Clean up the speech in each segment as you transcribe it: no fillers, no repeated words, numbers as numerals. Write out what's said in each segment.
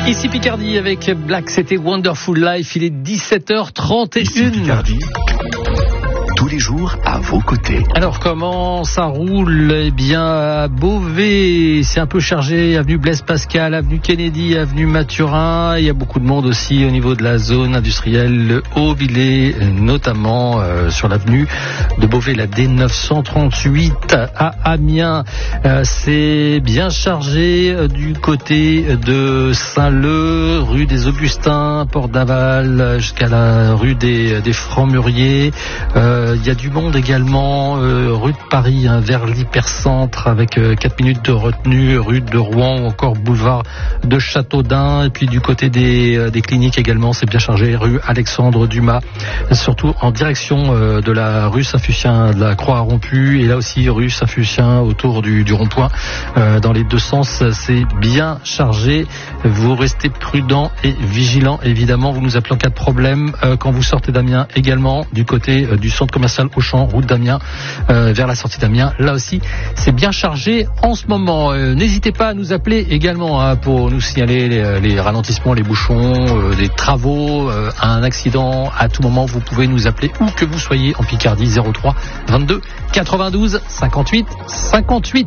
Ici Picardie avec Black, c'était Wonderful Life, il est 17h31. Ici Picardie, tous les jours à vos côtés. Alors comment ça roule? Eh bien à Beauvais, c'est un peu chargé, avenue Blaise Pascal, avenue Kennedy, avenue Mathurin. Il y a beaucoup de monde aussi au niveau de la zone industrielle, le Haut-Villers, notamment sur l'avenue de Beauvais, la D938 à Amiens. C'est bien chargé du côté de Saint-Leu, rue des Augustins, Port d'Aval, jusqu'à la rue des Francs-Muriers. Il y a du monde également rue de Paris, vers l'hypercentre avec 4 minutes de retenue, rue de Rouen ou encore boulevard de Châteaudun. Et puis du côté des cliniques également, c'est bien chargé, rue Alexandre Dumas, surtout en direction de la rue Saint-Fucien, de la Croix-Rompue, et là aussi rue Saint-Fucien autour du rond-point. Dans les deux sens, c'est bien chargé. Vous restez prudent et vigilant, évidemment. Vous nous appelez en cas de problème quand vous sortez d'Amiens, également du côté du centre commercial Auchan, route d'Amiens, vers la sortie d'Amiens. Là aussi, c'est bien chargé en ce moment. N'hésitez pas à nous appeler également pour nous signaler les ralentissements, les bouchons, des travaux, un accident. À tout moment, vous pouvez nous appeler où que vous soyez en Picardie, 03 22 92 58 58.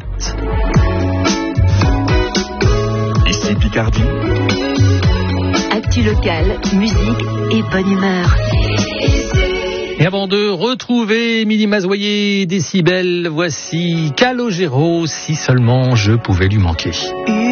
Ici Picardie. Actu locale, musique et bonne humeur. Et avant de retrouver Émilie Mazoyer, Décibel, voici Calogero, si seulement je pouvais lui manquer.